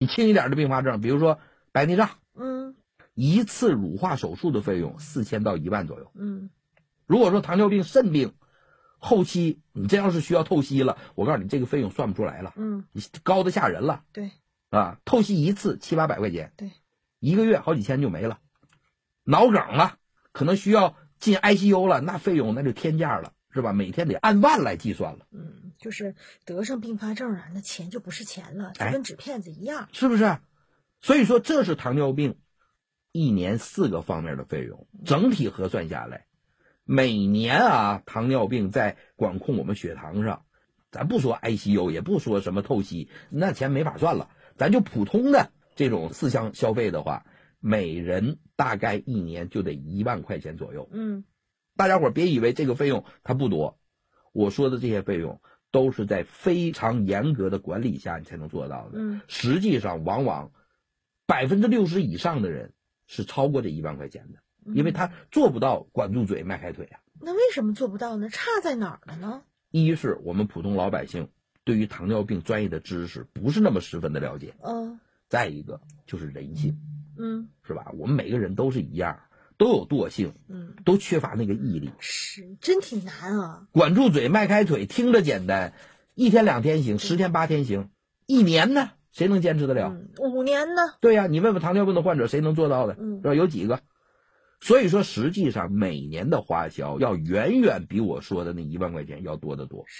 轻一点的并发症，比如说白内障，一次乳化手术的费用4000到1万左右。如果说糖尿病、肾病后期你这要是需要透析了，我告诉你这个费用算不出来了，高的吓人了。 对啊，透析一次700-800块钱， 对， 一个月好几千就没了。脑梗了，可能需要进 ICU 了，那费用那就天价了，是吧？每天得按万来计算了。 就是得上并发症啊，那钱就不是钱了，就跟纸片子一样， 是不是？所以说这是糖尿病一年4个方面的费用，整体核算下来，每年啊，糖尿病在管控我们血糖上，咱不说 ICU， 也不说什么透析，那钱没法算了，咱就普通的这种4项消费的话，每人大概一年就得1万块钱左右。大家伙别以为这个费用它不多，我说的这些费用都是在非常严格的管理下你才能做到的。实际上往往60%以上的人是超过这1万块钱的，因为他做不到管住嘴迈开腿啊。 那为什么做不到呢？差在哪儿了呢？ 一是我们普通老百姓对于糖尿病专业的知识不是那么十分的了解，再一个就是人性，是吧？我们每个人都是一样，都有惰性，都缺乏那个毅力， 是真挺难啊。 管住嘴迈开腿听着简单，1天2天行，10天8天行，1年呢谁能坚持得了 ？5年呢？ 对呀，你问问糖尿病的患者谁能做到的，是吧？有几个？所以说实际上每年的花销要远远比我说的那1万块钱要多得多。